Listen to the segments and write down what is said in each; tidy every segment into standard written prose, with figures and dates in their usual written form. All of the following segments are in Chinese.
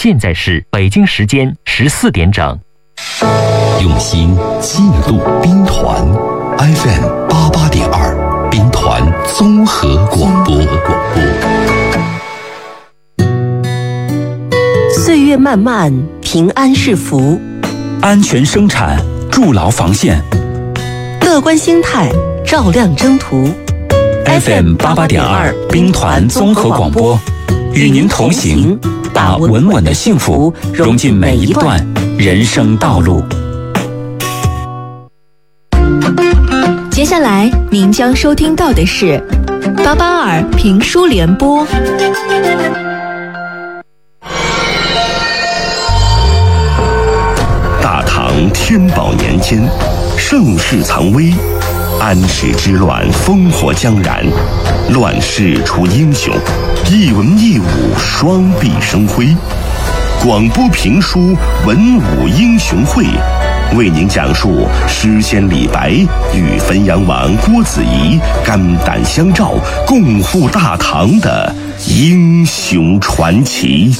现在是北京时间14点整。 用心记录兵团 FM88.2兵团综合广播。 岁月漫漫，平安是福； 安全生产，筑牢防线； 乐观心态，照亮征途。 FM88.2兵团综合广播，与您同行，把稳稳的幸福融进每一段人生道路。 接下来您将收听到的是882评书联播。 大唐天宝年间，盛世藏危，安史之乱烽火将燃，乱世出英雄，一文一武双璧生辉。广播评书文武英雄会，为您讲述诗仙李白与汾阳王郭子仪肝胆相照，共赴大唐的英雄传奇。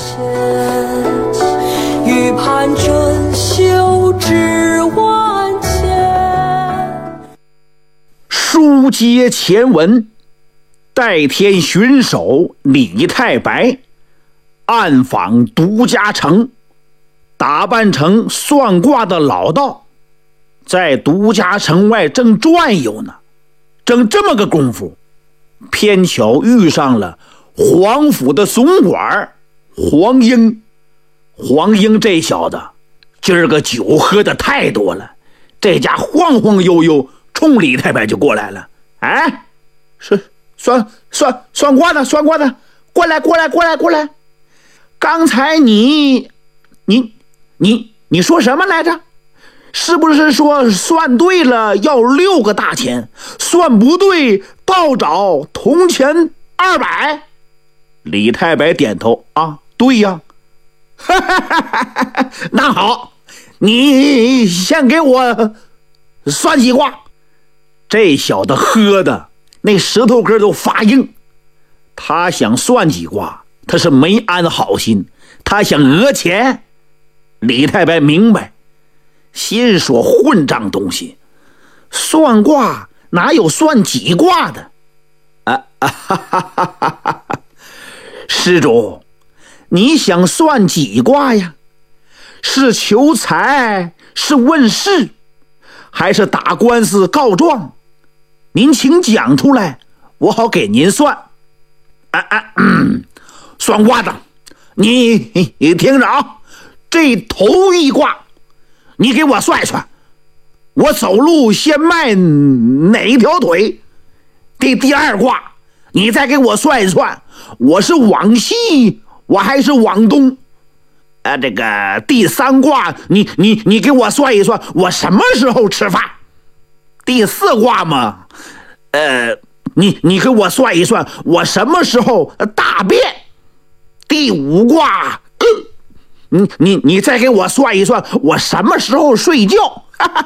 欲攀春秋之万千。 书接前文，代天巡守李太白暗访独家城，打扮成算卦的老道，在独家城外正转悠呢。正这么个功夫，偏巧遇上了皇府的总管黄英。黄英这小子今儿个酒喝的太多了，这家晃晃悠悠冲李太白就过来了。哎，是算卦的，过来！刚才你说什么来着？是不是说算对了要6个大钱，算不对倒找铜钱200？李太白点头啊，对呀。那好，你先给我算几卦。这小子喝的那石头根都发硬，他想算几卦，他是没安好心，他想讹钱。李太白明白，心说混账东西，算卦哪有算几卦的？施主，你想算几卦呀？是求财，是问事，还是打官司告状？您请讲出来，我好给您算。算卦的，你听着啊，这头一卦你给我算一算，我走路先迈哪一条腿？第二卦你再给我算一算，我是往西我还是往东？这个第三卦你给我算一算，我什么时候吃饭？第四卦嘛，你给我算一算，我什么时候大便？第五卦，你再给我算一算，我什么时候睡觉？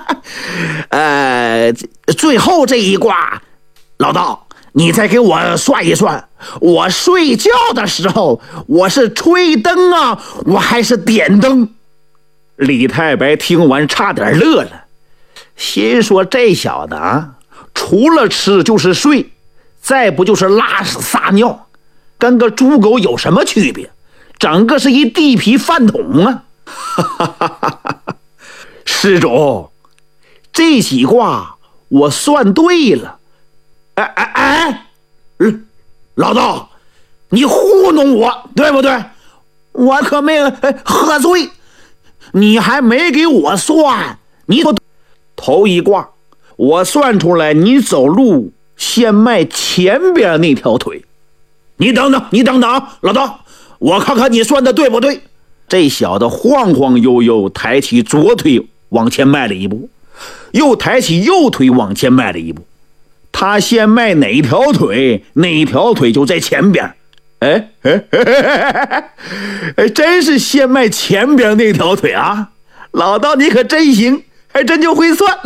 最后这一卦，老道，你再给我算一算，我睡觉的时候，我是吹灯啊，我还是点灯？李太白听完差点乐了，心说这小子啊，除了吃就是睡，再不就是拉屎撒尿，跟个猪狗有什么区别？整个是一地皮饭桶啊！施主，这几卦我算对了。老道，你糊弄我对不对？我可没喝醉，你还没给我算。你头一卦我算出来，你走路先迈前边那条腿。你等等啊，老道，我看看你算的对不对。这小子晃晃悠悠抬起左腿往前迈了一步，又抬起右腿往前迈了一步。他先迈哪条腿，哪条腿就在前边。真是先迈前边那条腿啊！老道你可真行，还真就会算。